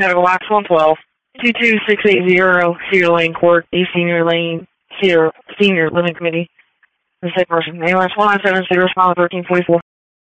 Wax 112. 22680 Cedar Lane Court, East Senior Lane, Senior Living Committee. The sick person. ALS 1970, respond 1344.